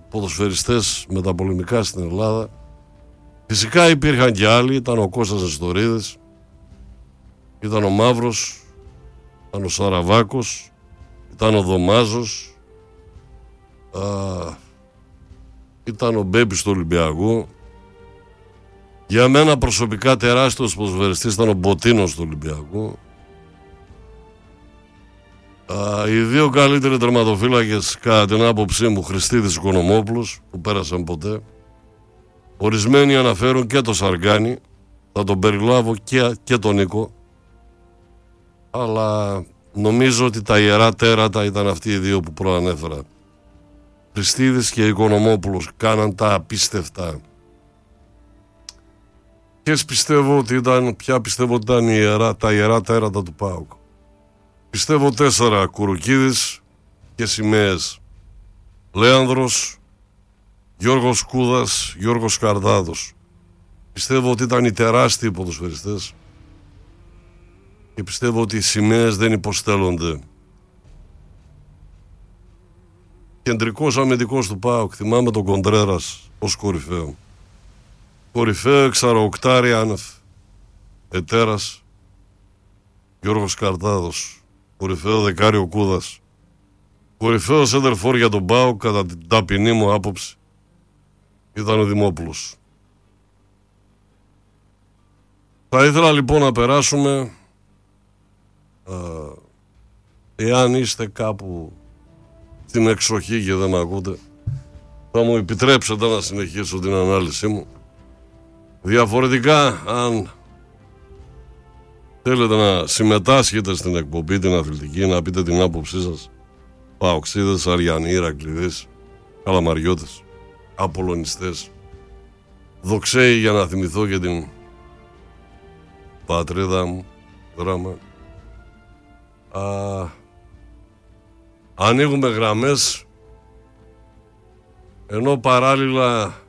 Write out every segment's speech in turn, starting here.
ποδοσφαιριστές μεταπολεμικά στην Ελλάδα. Φυσικά υπήρχαν και άλλοι, ήταν ο Κώστας Νεστορίδης, ήταν ο Μαύρος, ήταν ο Σαραβάκος, ήταν ο Δωμάζος, ήταν ο Μπέμπης του Ολυμπιακού. Για μένα προσωπικά τεράστιος ποδοσφαιριστής ήταν ο Μποτίνος του Ολυμπιακού. Οι δύο καλύτεροι τερματοφύλακες κατά την άποψή μου, Χριστίδης Οικονομόπουλος, που πέρασαν ποτέ. Ορισμένοι αναφέρουν και το Σαργκάνη, θα τον περιλάβω και τον Νίκο, αλλά νομίζω ότι τα ιερά τέρατα ήταν αυτοί οι δύο που προανέφερα. Χριστίδης και Οικονομόπουλος κάναν τα απίστευτα. Ποια πιστεύω ότι ήταν τα ιερά τέρατα του ΠΑΟΚ. Πιστεύω 4: Κουρουκίδης και σημαίες. Λέανδρος, Γιώργος Κούδας, Γιώργος Καρδάδος. Πιστεύω ότι ήταν οι τεράστιοι ποδοσφαιριστές και πιστεύω ότι οι σημαίες δεν υποστέλλονται. Κεντρικός αμυντικός του ΠΑΟΚ, θυμάμαι τον Κοντρέρας ως κορυφαίο. Κορυφαίο εξαροκτάρι άνευ. Ετέρας, Γιώργος Καρδάδος. Κορυφαίο δεκάριο Κούδας. Κορυφαίο σέντερφορ για τον ΠΑΟΚ, κατά την ταπεινή μου άποψη, ήταν ο Δημόπουλος. Θα ήθελα λοιπόν να περάσουμε, εάν είστε κάπου στην εξοχή και δεν με ακούτε, θα μου επιτρέψετε να συνεχίσω την ανάλυση μου. Διαφορετικά, αν θέλετε να συμμετάσχετε στην εκπομπή την αθλητική, να πείτε την άποψή σας, Παοξίδες, Αριανοί, Ηρακλειδείς, Καλαμαριώτες, Απολωνιστές, Δοξέοι, για να θυμηθώ και την πατρίδα μου, δράμα. Ανοίγουμε γραμμές, ενώ παράλληλα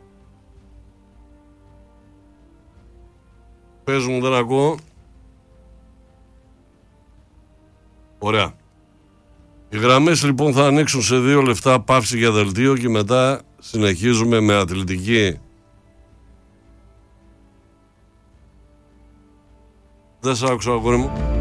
παίζουν, δεν ακούω. Ωραία. Οι γραμμές λοιπόν θα ανοίξουν σε 2 λεπτά, παύση για δελτίο, και μετά συνεχίζουμε με αθλητική. Δεν σ' άκουσα, αγόρι μου.